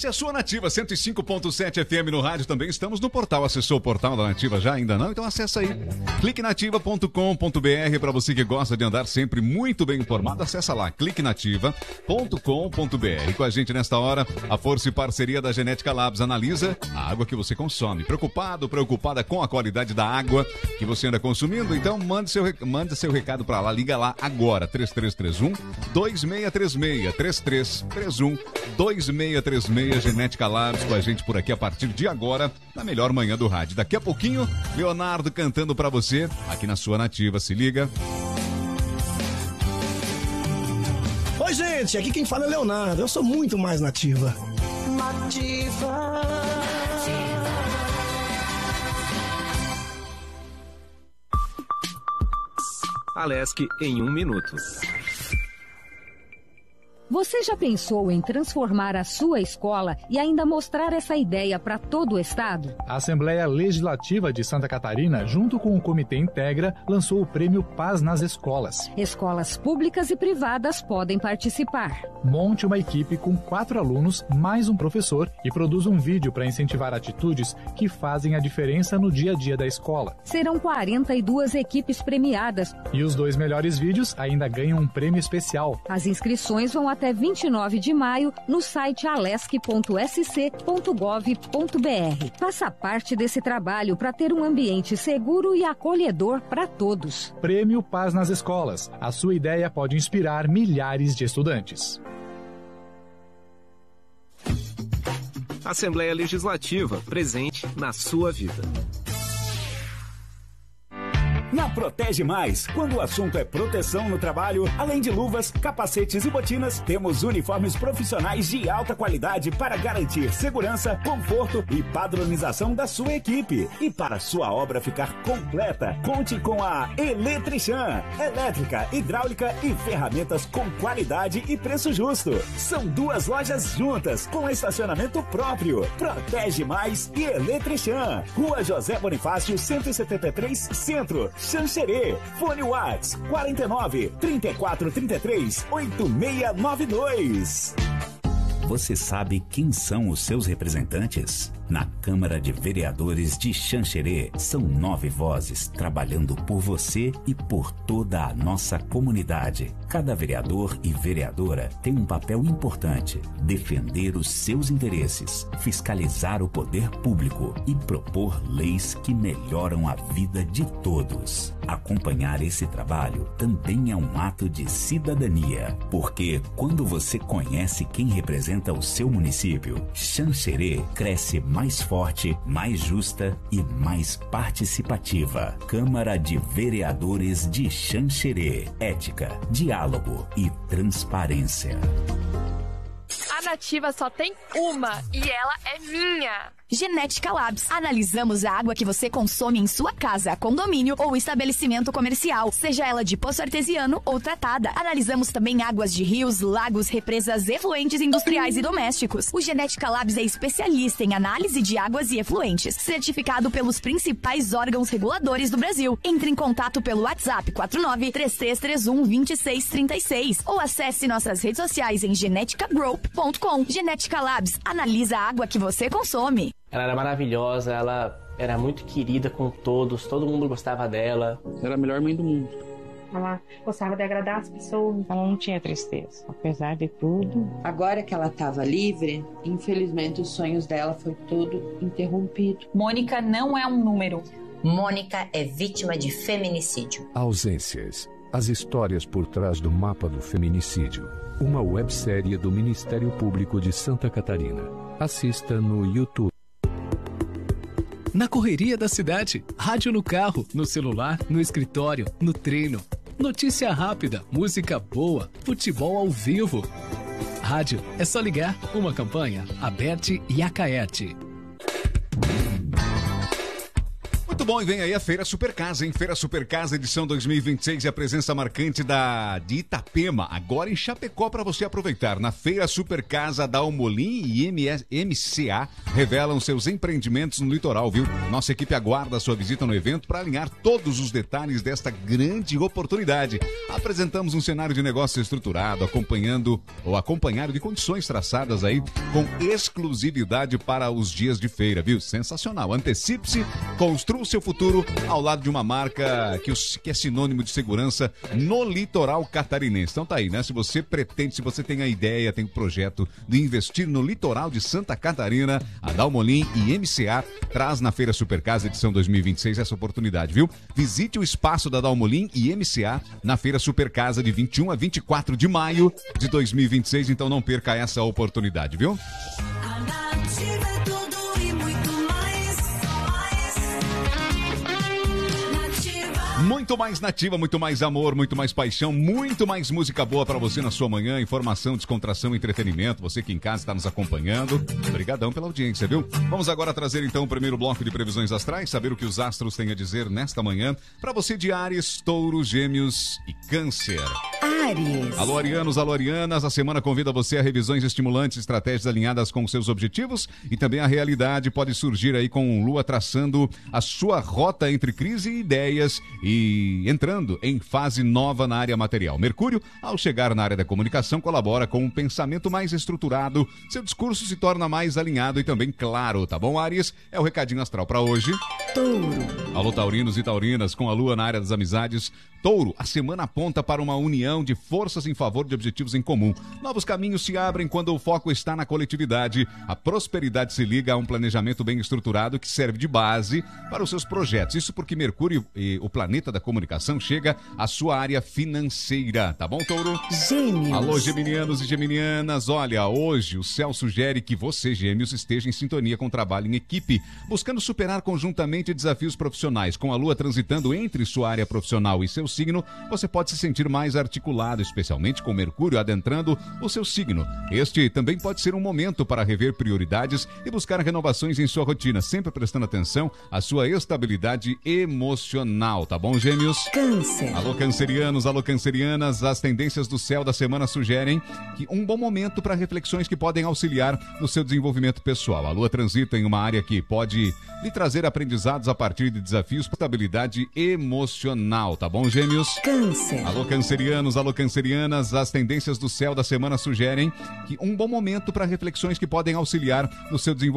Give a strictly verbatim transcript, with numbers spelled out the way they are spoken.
Essa é a sua Nativa cento e cinco ponto sete F M no rádio. Também estamos no portal. Acessou o portal da Nativa já? Ainda não? Então acessa aí. clique nativa ponto com ponto br para você que gosta de andar sempre muito bem informado. Acessa lá, clique nativa ponto com ponto br. Com a gente nesta hora, a força e parceria da Genética Labs analisa a água que você consome. Preocupado, preocupada com a qualidade da água que você anda consumindo? Então mande seu, mande seu recado para lá. Liga lá agora. três três três um, dois seis três seis. três três três um, dois seis três seis. Genética Labs com a gente por aqui a partir de agora, na melhor manhã do rádio. Daqui a pouquinho, Leonardo cantando pra você, aqui na sua Nativa. Se liga. Oi, gente, aqui quem fala é Leonardo. Eu sou muito mais nativa. Nativa. Alesc em um minuto. Você já pensou em transformar a sua escola e ainda mostrar essa ideia para todo o estado? A Assembleia Legislativa de Santa Catarina, junto com o Comitê Integra, lançou o Prêmio Paz nas Escolas. Escolas públicas e privadas podem participar. Monte uma equipe com quatro alunos, mais um professor, e produza um vídeo para incentivar atitudes que fazem a diferença no dia a dia da escola. Serão quarenta e duas equipes premiadas. E os dois melhores vídeos ainda ganham um prêmio especial. As inscrições vão até vinte e nove de maio no site alesc ponto s c ponto gov ponto b r. Faça parte desse trabalho para ter um ambiente seguro e acolhedor para todos. Prêmio Paz nas Escolas. A sua ideia pode inspirar milhares de estudantes. Assembleia Legislativa, presente na sua vida. Na Protege Mais, quando o assunto é proteção no trabalho, além de luvas, capacetes e botinas, temos uniformes profissionais de alta qualidade para garantir segurança, conforto e padronização da sua equipe. E para sua obra ficar completa, conte com a Eletrichan. Elétrica, hidráulica e ferramentas com qualidade e preço justo. São duas lojas juntas, com estacionamento próprio. Protege Mais e Eletrichan. Rua José Bonifácio, cento e setenta e três, Centro. Xanxerê, fone Whats quarenta e nove, trinta e quatro, trinta e três, oitenta e seis noventa e dois. Você sabe quem são os seus representantes? Na Câmara de Vereadores de Xanxerê, são nove vozes trabalhando por você e por toda a nossa comunidade. Cada vereador e vereadora tem um papel importante: defender os seus interesses, fiscalizar o poder público e propor leis que melhoram a vida de todos. Acompanhar esse trabalho também é um ato de cidadania, porque quando você conhece quem representa o seu município, Xanxerê cresce mais forte, mais justa e mais participativa. Câmara de Vereadores de Xanxerê. Ética, diálogo e transparência. A Nativa só tem uma e ela é minha. Genética Labs. Analisamos a água que você consome em sua casa, condomínio ou estabelecimento comercial, seja ela de poço artesiano ou tratada. Analisamos também águas de rios, lagos, represas, efluentes industriais e domésticos. O Genética Labs é especialista em análise de águas e efluentes, certificado pelos principais órgãos reguladores do Brasil. Entre em contato pelo WhatsApp quatro nove, três três três um, dois seis três seis ou acesse nossas redes sociais em genetica group ponto com. Genética Labs. Analisa a água que você consome. Ela era maravilhosa, ela era muito querida com todos, todo mundo gostava dela. Era a melhor mãe do mundo. Ela gostava de agradar as pessoas. Ela não tinha tristeza, apesar de tudo. Agora que ela estava livre, infelizmente os sonhos dela foi todo interrompido. Mônica não é um número. Mônica é vítima de feminicídio. Ausências. As histórias por trás do mapa do feminicídio. Uma websérie do Ministério Público de Santa Catarina. Assista no YouTube. Na correria da cidade, rádio no carro, no celular, no escritório, no treino. Notícia rápida, música boa, futebol ao vivo. Rádio, é só ligar. Uma campanha, Aberte e Acaerte. Muito Muito bom, e vem aí a Feira Super Casa, hein? Feira Super Casa, edição dois mil e vinte e seis, e a presença marcante da de Itapema, agora em Chapecó, para você aproveitar. Na Feira Super Casa, Dalmolin e M C A revelam seus empreendimentos no litoral, viu? Nossa equipe aguarda a sua visita no evento para alinhar todos os detalhes desta grande oportunidade. Apresentamos um cenário de negócio estruturado, acompanhando ou acompanhado de condições traçadas aí com exclusividade para os dias de feira, viu? Sensacional. Antecipe-se, construa o seu futuro ao lado de uma marca que, os, que é sinônimo de segurança no litoral catarinense. Então tá aí, né? Se você pretende, se você tem a ideia, tem o projeto de investir no litoral de Santa Catarina, a Dalmolin e M C A traz na Feira Super Casa edição dois mil e vinte e seis essa oportunidade, viu? Visite o espaço da Dalmolin e M C A na Feira Super Casa de vinte e um a vinte e quatro de maio de dois mil e vinte e seis, então não perca essa oportunidade, viu? Muito mais nativa, muito mais amor, muito mais paixão, muito mais música boa pra você na sua manhã, informação, descontração, entretenimento, você que em casa está nos acompanhando. Obrigadão pela audiência, viu? Vamos agora trazer então o primeiro bloco de previsões astrais, saber o que os astros têm a dizer nesta manhã pra você de Áries, Touro, Gêmeos e Câncer. Áries. Alô, arianos, alô, arianas, a semana convida você a revisões estimulantes, estratégias alinhadas com seus objetivos e também a realidade pode surgir aí com Lua traçando a sua rota entre crise e ideias e entrando em fase nova na área material. Mercúrio, ao chegar na área da comunicação, colabora com um pensamento mais estruturado, seu discurso se torna mais alinhado e também claro, tá bom, Áries? É o recadinho astral para hoje. Touro. Alô, taurinos e taurinas, com a Lua na área das amizades. Touro, a semana aponta para uma união de forças em favor de objetivos em comum. Novos caminhos se abrem quando o foco está na coletividade. A prosperidade se liga a um planejamento bem estruturado que serve de base para os seus projetos. Isso porque Mercúrio, e o planeta da comunicação, chega à sua área financeira. Tá bom, Touro? Gêmeos. Alô, geminianos e geminianas. Olha, hoje o céu sugere que você, Gêmeos, esteja em sintonia com o trabalho em equipe, buscando superar conjuntamente desafios profissionais. Com a Lua transitando entre sua área profissional e seu signo, você pode se sentir mais articulado, especialmente com Mercúrio adentrando o seu signo. Este também pode ser um momento para rever prioridades e buscar renovações em sua rotina, sempre prestando atenção à sua estabilidade emocional, tá bom, Gêmeos? Câncer. Alô, cancerianos, alô, cancerianas, as tendências do céu da semana sugerem que um bom momento para reflexões que podem auxiliar no seu desenvolvimento pessoal. A Lua transita em uma área que pode lhe trazer aprendizados a partir de desafios para estabilidade emocional, tá bom, Gêmeos? Câncer. Alô, cancerianos, alô, cancerianas, as tendências do céu da semana sugerem que um bom momento para reflexões que podem auxiliar no seu desenvolvimento